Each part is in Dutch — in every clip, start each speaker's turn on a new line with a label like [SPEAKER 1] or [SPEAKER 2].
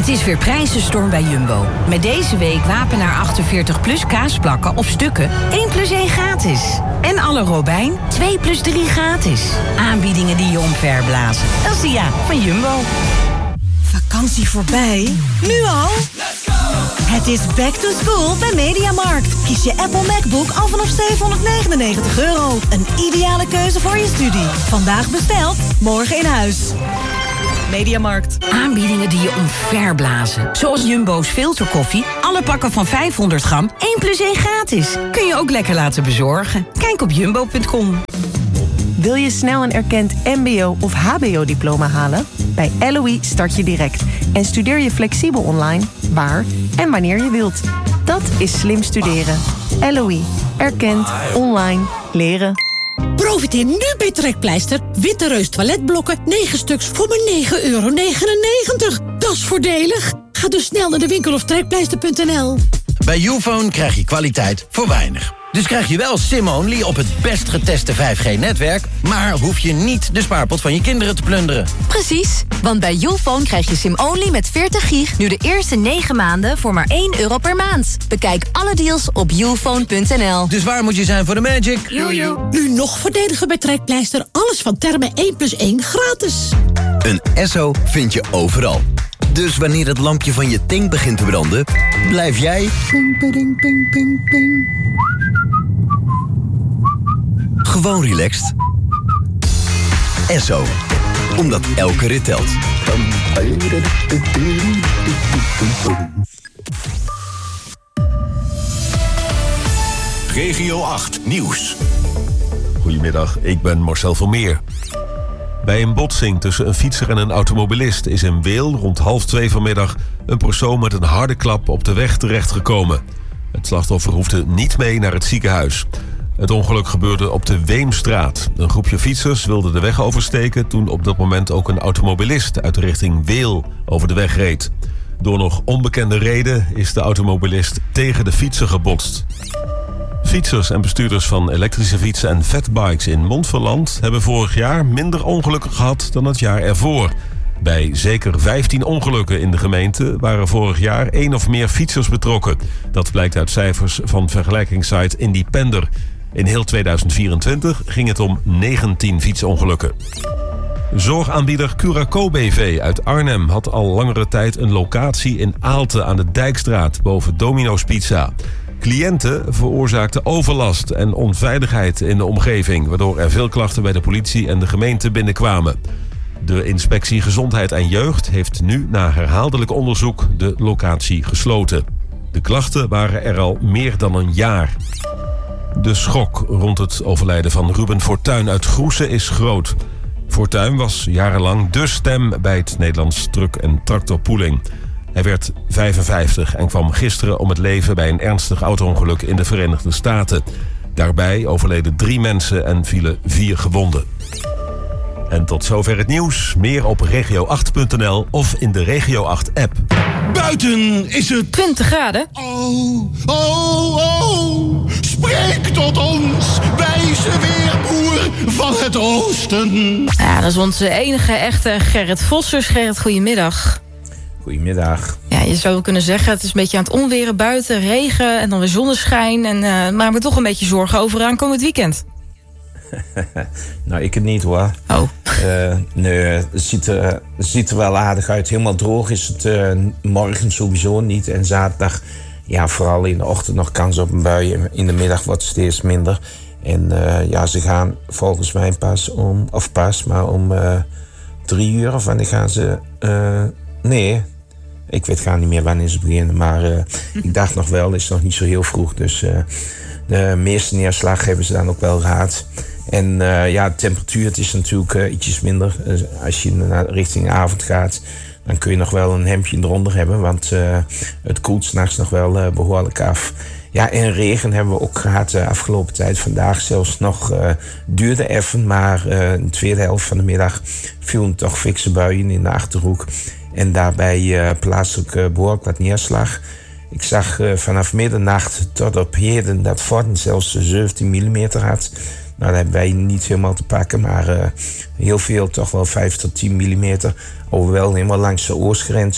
[SPEAKER 1] Het is weer prijzenstorm bij Jumbo. Met deze week Wapenaar 48 plus kaasplakken of stukken 1 plus 1 gratis. En alle Robijn 2 plus 3 gratis. Aanbiedingen die je omverblazen. Dat is de ja van Jumbo.
[SPEAKER 2] Vakantie voorbij? Nu al?
[SPEAKER 3] Let's go!
[SPEAKER 2] Het is back to school bij Mediamarkt. Kies je Apple MacBook al vanaf €799. Een ideale keuze voor je studie. Vandaag besteld, morgen in huis. Mediamarkt.
[SPEAKER 1] Aanbiedingen die je omverblazen. Zoals Jumbo's filterkoffie. Alle pakken van 500 gram. 1 plus 1 gratis. Kun je ook lekker laten bezorgen. Kijk op jumbo.com.
[SPEAKER 4] Wil je snel een erkend mbo- of hbo-diploma halen? Bij LOE start je direct en studeer je flexibel online, waar en wanneer je wilt. Dat is slim studeren. LOE. Erkend. Online. Leren.
[SPEAKER 5] Profiteer nu bij Trekpleister. Witte Reus toiletblokken, 9 stuks voor maar €9,99. Dat is voordelig. Ga dus snel naar de winkel of trekpleister.nl.
[SPEAKER 6] Bij Youfone krijg je kwaliteit voor weinig. Dus krijg je wel SIM-only op het best geteste 5G-netwerk... maar hoef je niet de spaarpot van je kinderen te plunderen.
[SPEAKER 7] Precies, want bij Youfone krijg je SIM-only met 40 gig... nu de eerste 9 maanden voor maar €1 per maand. Bekijk alle deals op youfone.nl.
[SPEAKER 6] Dus waar moet je zijn voor de magic?
[SPEAKER 5] Nu nog voordeliger bij Trekpleister. Alles van Therme 1 plus 1 gratis.
[SPEAKER 8] Een Esso vind je overal. Dus wanneer het lampje van je tank begint te branden... blijf jij... Ping, ping, ping, ping, ping. Gewoon relaxed. Esso. Omdat elke rit telt.
[SPEAKER 9] Regio 8 Nieuws.
[SPEAKER 10] Goedemiddag, ik ben Marcel Vermeer. Bij een botsing tussen een fietser en een automobilist is in Weel rond 1:30 vanmiddag een persoon met een harde klap op de weg terechtgekomen. Het slachtoffer hoefde niet mee naar het ziekenhuis. Het ongeluk gebeurde op de Weemstraat. Een groepje fietsers wilde de weg oversteken toen op dat moment ook een automobilist uit de richting Weel over de weg reed. Door nog onbekende reden is de automobilist tegen de fietser gebotst. Fietsers en bestuurders van elektrische fietsen en fatbikes in Montferland hebben vorig jaar minder ongelukken gehad dan het jaar ervoor. Bij zeker 15 ongelukken in de gemeente waren vorig jaar 1 of meer fietsers betrokken. Dat blijkt uit cijfers van vergelijkingssite Independer. In heel 2024 ging het om 19 fietsongelukken. Zorgaanbieder Curaco BV uit Arnhem had al langere tijd een locatie in Aalte aan de Dijkstraat boven Domino's Pizza. Cliënten veroorzaakten overlast en onveiligheid in de omgeving, waardoor er veel klachten bij de politie en de gemeente binnenkwamen. De inspectie Gezondheid en Jeugd heeft nu na herhaaldelijk onderzoek de locatie gesloten. De klachten waren er al meer dan een jaar. De schok rond het overlijden van Ruben Fortuyn uit Groese is groot. Fortuyn was jarenlang dé stem bij het Nederlands truck- en tractorpooling. Hij werd 55 en kwam gisteren om het leven bij een ernstig auto-ongeluk in de Verenigde Staten. Daarbij overleden 3 mensen en vielen 4 gewonden. En tot zover het nieuws. Meer op regio8.nl of in de Regio 8-app.
[SPEAKER 9] Buiten is het
[SPEAKER 7] 20 graden.
[SPEAKER 9] Oh, oh, oh. Spreek tot ons, wijze weerboer van het oosten.
[SPEAKER 7] Ja, dat is onze enige echte Gerrit Vossers. Gerrit, goedemiddag.
[SPEAKER 11] Goedemiddag.
[SPEAKER 7] Ja, je zou kunnen zeggen, het is een beetje aan het onweren buiten, regen en dan weer zonneschijn. En maak me toch een beetje zorgen over aankomend weekend.
[SPEAKER 11] Nou, ik het niet hoor.
[SPEAKER 7] Oh.
[SPEAKER 11] Nee, het ziet er wel aardig uit. Helemaal droog is het morgen sowieso niet. En zaterdag, ja, vooral in de ochtend nog kans op een bui. In de middag wordt het steeds minder. En ja, ze gaan volgens mij om 3 uur. Of wanneer gaan ze... nee, ik weet gar niet meer wanneer ze beginnen. Maar ik dacht nog wel, het is nog niet zo heel vroeg. Dus de meeste neerslag hebben ze dan ook wel gehad. En ja, de temperatuur, het is natuurlijk ietsjes minder. Als je richting avond gaat, dan kun je nog wel een hemdje eronder hebben. Want het koelt 's nachts nog wel behoorlijk af. Ja, en regen hebben we ook gehad de afgelopen tijd. Vandaag zelfs nog duurde even. Maar in de tweede helft van de middag vielen toch fikse buien in de Achterhoek. En daarbij plaatselijk behoorlijk wat neerslag. Ik zag vanaf middernacht tot op heden dat Vorden zelfs 17 mm had. Nou, dat hebben wij niet helemaal te pakken, maar heel veel, toch wel 5 tot 10 mm. Wel helemaal langs de oostgrens.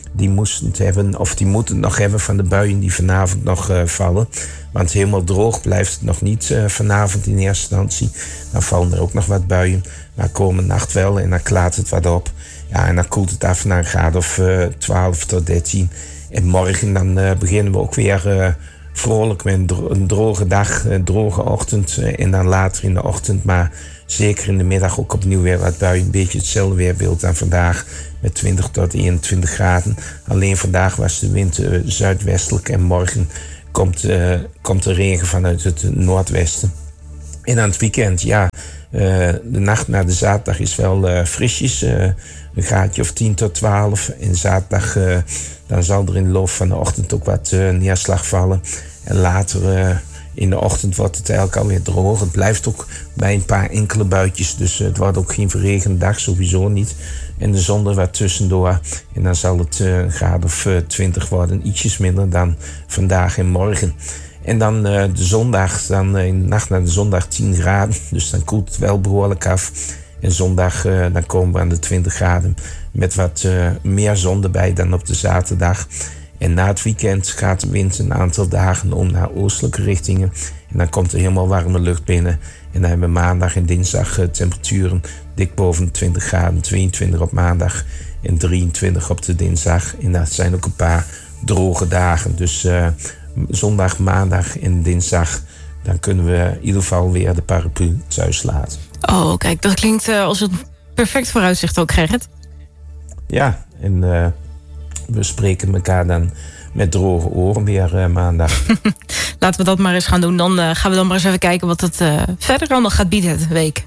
[SPEAKER 11] die moesten het hebben, of die moeten het nog hebben van de buien die vanavond nog vallen. Want helemaal droog blijft het nog niet vanavond in eerste instantie. Dan vallen er ook nog wat buien. Maar komende nacht wel en dan klaart het wat op. Ja, en dan koelt het af naar een graad of 12 tot 13. En morgen dan beginnen we ook weer vrolijk met een droge dag, een droge ochtend. En dan later in de ochtend, maar zeker in de middag ook opnieuw weer wat buien. Een beetje hetzelfde weerbeeld dan vandaag met 20 tot 21 graden. Alleen vandaag was de wind zuidwestelijk en morgen komt de regen vanuit het noordwesten. En aan het weekend, de nacht naar de zaterdag is wel frisjes. Een graadje of 10 tot 12. En zaterdag dan zal er in de loop van de ochtend ook wat neerslag vallen. En later in de ochtend wordt het eigenlijk alweer droog. Het blijft ook bij een paar enkele buitjes. Dus het wordt ook geen verregende dag, sowieso niet. En de zon er wat tussendoor. En dan zal het een graad of 20 worden. Ietsjes minder dan vandaag en morgen. En dan de zondag, dan in de nacht naar de zondag 10 graden. Dus dan koelt het wel behoorlijk af. En zondag dan komen we aan de 20 graden. Met wat meer zon erbij dan op de zaterdag. En na het weekend gaat de wind een aantal dagen om naar oostelijke richtingen. En dan komt er helemaal warme lucht binnen. En dan hebben we maandag en dinsdag temperaturen dik boven de 20 graden. 22 op maandag en 23 op de dinsdag. En dat zijn ook een paar droge dagen. Dus zondag, maandag en dinsdag, dan kunnen we in ieder geval weer de paraplu thuis laten.
[SPEAKER 3] Oh, kijk, dat klinkt als een perfect vooruitzicht ook, Gerrit.
[SPEAKER 11] Ja, en we spreken elkaar dan met droge oren weer maandag.
[SPEAKER 3] Laten we dat maar eens gaan doen. Dan gaan we dan maar eens even kijken wat het verder allemaal gaat bieden de week.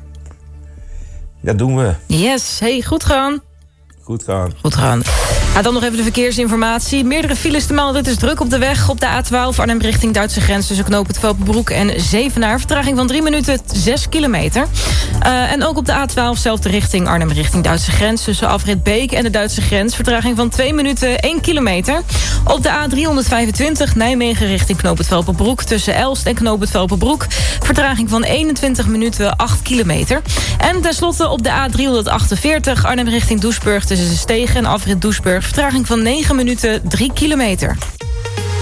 [SPEAKER 11] Dat doen we.
[SPEAKER 3] Yes, hey, goed gaan.
[SPEAKER 11] Goed gaan.
[SPEAKER 3] Goed gaan. Dan nog even de verkeersinformatie. Meerdere files te melden. Het is druk op de weg. Op de A12 Arnhem richting Duitse grens tussen knooppunt Velpenbroek en Zevenaar. Vertraging van 3 minuten, 6 kilometer. En ook op de A12 zelfde richting Arnhem richting Duitse grens tussen afrit Beek en de Duitse grens. Vertraging van 2 minuten, 1 kilometer. Op de A325 Nijmegen richting knooppunt Velpenbroek tussen Elst en knooppunt Velpenbroek. Vertraging van 21 minuten, 8 kilometer. En tenslotte op de A348 Arnhem richting Doesburg tussen Stegen en afrit Doesburg. Vertraging van 9 minuten, 3 kilometer.